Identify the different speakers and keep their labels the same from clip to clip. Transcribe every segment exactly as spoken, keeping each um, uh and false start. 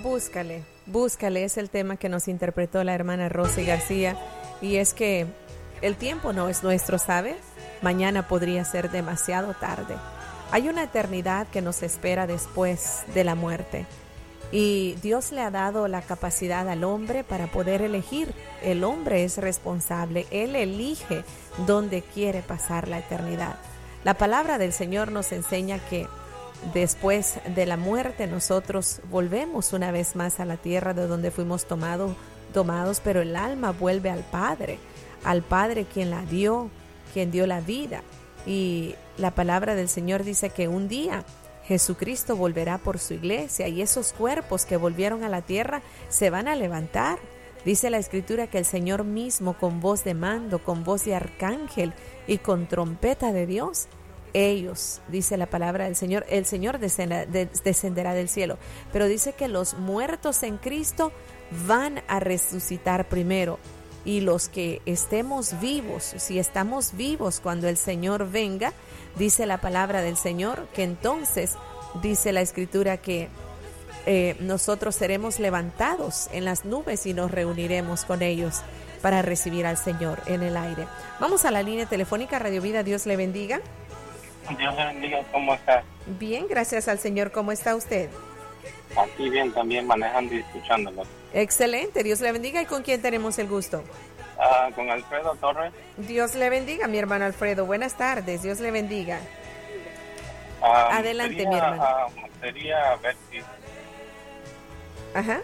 Speaker 1: Búscale, búscale, es el tema que nos interpretó la hermana Rosy García, y es que el tiempo no es nuestro, ¿sabes? Mañana podría ser demasiado tarde. Hay una eternidad que nos espera después de la muerte, y Dios le ha dado la capacidad al hombre para poder elegir. El hombre es responsable, él elige dónde quiere pasar la eternidad. La palabra del Señor nos enseña que después de la muerte nosotros volvemos una vez más a la tierra de donde fuimos tomado, tomados, pero el alma vuelve al Padre, al Padre quien la dio, quien dio la vida. Y la palabra del Señor dice que un día Jesucristo volverá por su iglesia, y esos cuerpos que volvieron a la tierra se van a levantar. Dice la Escritura que el Señor mismo, con voz de mando, con voz de arcángel y con trompeta de Dios, ellos, dice la palabra del Señor, el Señor descenderá, descenderá del cielo, pero dice que los muertos en Cristo van a resucitar primero, y los que estemos vivos, si estamos vivos cuando el Señor venga, dice la palabra del Señor, que entonces dice la Escritura que eh, nosotros seremos levantados en las nubes y nos reuniremos con ellos para recibir al Señor en el aire. Vamos a la línea telefónica. Radio Vida, Dios le bendiga.
Speaker 2: Dios le bendiga, ¿cómo está?
Speaker 1: Bien, gracias al Señor. ¿Cómo está usted?
Speaker 2: Aquí bien, también manejando y escuchándolo.
Speaker 1: Excelente, Dios le bendiga. ¿Y con quién tenemos el gusto?
Speaker 2: Uh, con Alfredo Torres.
Speaker 1: Dios le bendiga, mi hermano Alfredo. Buenas tardes, Dios le bendiga.
Speaker 2: Um,
Speaker 1: Adelante,
Speaker 2: sería,
Speaker 1: mi hermano.
Speaker 2: Uh, sería ver si...
Speaker 1: Ajá.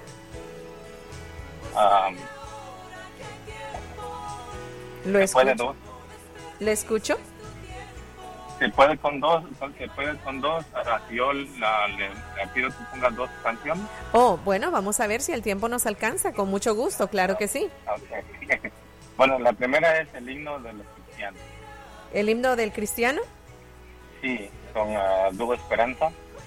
Speaker 2: Um,
Speaker 1: ¿Lo
Speaker 2: puede
Speaker 1: escucho?
Speaker 2: dos.
Speaker 1: ¿Le escucho?
Speaker 2: Se puede con dos, se puede con dos. Uh, yo la, le, le pido que ponga dos canciones.
Speaker 1: Oh, bueno, vamos a ver si el tiempo nos alcanza. Con mucho gusto, claro que sí.
Speaker 2: Okay. Bueno, la primera es el himno de los cristianos.
Speaker 1: ¿El himno del cristiano?
Speaker 2: Sí, con uh, Dúo Esperanza.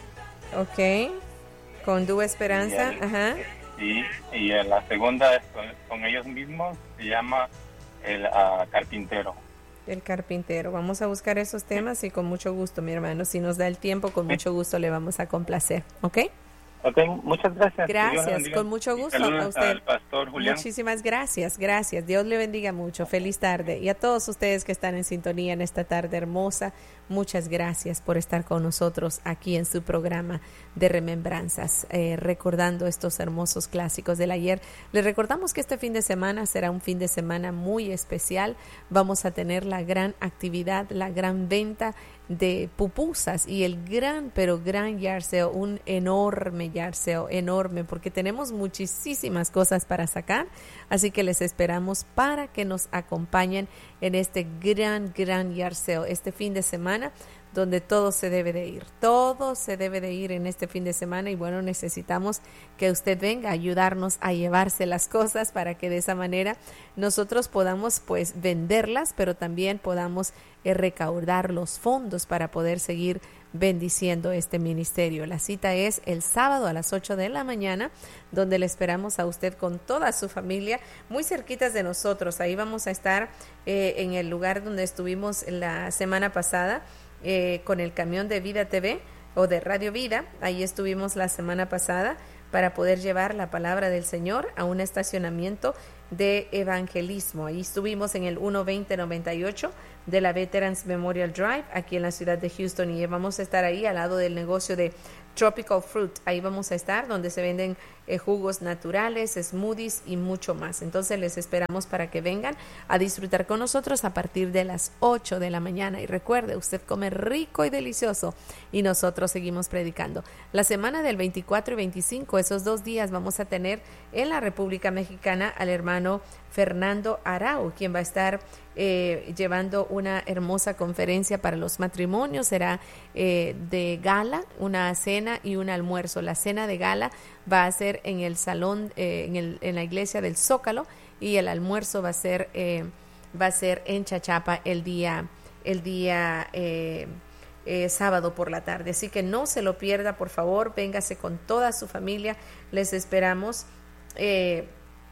Speaker 1: Ok, con Dúo Esperanza,
Speaker 2: y el,
Speaker 1: ajá.
Speaker 2: Y, y la segunda es con, con ellos mismos, se llama el uh, Carpintero.
Speaker 1: El Carpintero. Vamos a buscar esos temas y con mucho gusto, mi hermano. Si nos da el tiempo, con mucho gusto le vamos a complacer, ¿ok?
Speaker 2: Ok, muchas gracias.
Speaker 1: Gracias, con mucho gusto a usted.
Speaker 2: Al pastor Julián.
Speaker 1: Muchísimas gracias, gracias. Dios le bendiga mucho. Feliz tarde. Y a todos ustedes que están en sintonía en esta tarde hermosa, muchas gracias por estar con nosotros aquí en su programa de remembranzas, eh, recordando estos hermosos clásicos del ayer. Les recordamos que este fin de semana será un fin de semana muy especial. Vamos a tener la gran actividad, la gran venta de pupusas y el gran, pero gran yard sale, un enorme yard sale, enorme, porque tenemos muchísimas cosas para sacar, así que les esperamos para que nos acompañen en este gran, gran yard sale, este fin de semana, donde todo se debe de ir, todo se debe de ir en este fin de semana, y bueno, necesitamos que usted venga a ayudarnos a llevarse las cosas para que de esa manera nosotros podamos pues venderlas, pero también podamos eh, recaudar los fondos para poder seguir bendiciendo este ministerio. La cita es el sábado a las ocho de la mañana, donde le esperamos a usted con toda su familia, muy cerquitas de nosotros. Ahí vamos a estar eh, en el lugar donde estuvimos la semana pasada, Eh, con el camión de Vida T V o de Radio Vida. Ahí estuvimos la semana pasada para poder llevar la palabra del Señor a un estacionamiento de evangelismo. Ahí estuvimos en el uno veinte noventa y ocho de la Veterans Memorial Drive, aquí en la ciudad de Houston, y vamos a estar ahí al lado del negocio de Tropical Fruit. Ahí vamos a estar donde se venden eh, jugos naturales, smoothies y mucho más. Entonces les esperamos para que vengan a disfrutar con nosotros a partir de las ocho de la mañana. Y recuerde, usted come rico y delicioso y nosotros seguimos predicando. La semana del veinticuatro y veinticinco, esos dos días, vamos a tener en la República Mexicana al hermano Fernando Arau, quien va a estar eh, llevando una hermosa conferencia para los matrimonios. Será eh, de gala, una cena y un almuerzo. La cena de gala va a ser en el salón, eh, en, el, en la iglesia del Zócalo, y el almuerzo va a ser eh, va a ser en Chachapa el día el día eh, eh, sábado por la tarde. Así que no se lo pierda, por favor, véngase con toda su familia. Les esperamos eh,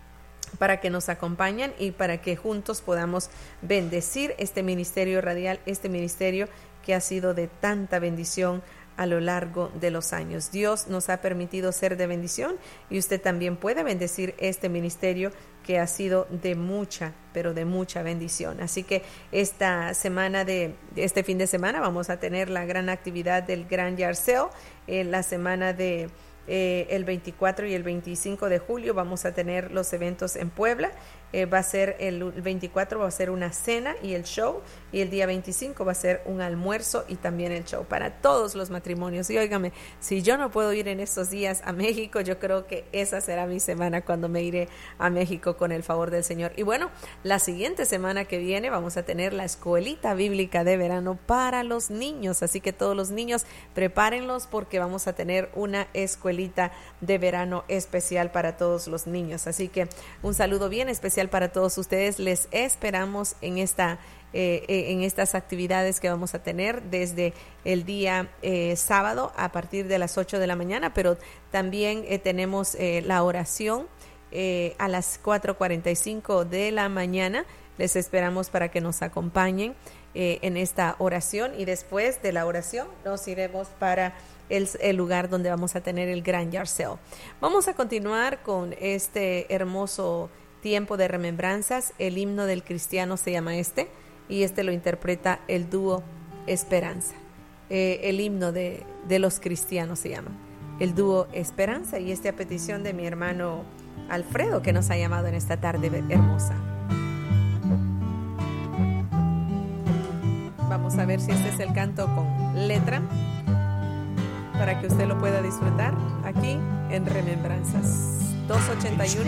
Speaker 1: para que nos acompañen y para que juntos podamos bendecir este ministerio radial, este ministerio que ha sido de tanta bendición a lo largo de los años. Dios nos ha permitido ser de bendición y usted también puede bendecir este ministerio que ha sido de mucha, pero de mucha bendición. Así que esta semana de, este fin de semana vamos a tener la gran actividad del Gran Yard Sale. En la semana de eh, el veinticuatro y el veinticinco de julio vamos a tener los eventos en Puebla. Eh, va a ser el, el veinticuatro va a ser una cena y el show, y el día veinticinco va a ser un almuerzo y también el show para todos los matrimonios. Y óigame, si yo no puedo ir en estos días a México, yo creo que esa será mi semana cuando me iré a México con el favor del Señor. Y bueno, la siguiente semana que viene vamos a tener la escuelita bíblica de verano para los niños, así que todos los niños prepárenlos porque vamos a tener una escuelita de verano especial para todos los niños. Así que un saludo bien especial para todos ustedes. Les esperamos en esta eh, en estas actividades que vamos a tener desde el día eh, sábado a partir de las ocho de la mañana, pero también eh, tenemos eh, la oración eh, a las cuatro cuarenta y cinco de la mañana. Les esperamos para que nos acompañen eh, en esta oración, y después de la oración nos iremos para el, el lugar donde vamos a tener el Gran Yard Sale. Vamos a continuar con este hermoso tiempo de remembranzas. El himno del cristiano se llama este, y este lo interpreta el dúo Esperanza. Eh, el himno de, de los cristianos se llama el dúo Esperanza, y este a petición de mi hermano Alfredo, que nos ha llamado en esta tarde hermosa. Vamos a ver si este es el canto con letra para que usted lo pueda disfrutar aquí en Remembranzas. Dos ochenta y uno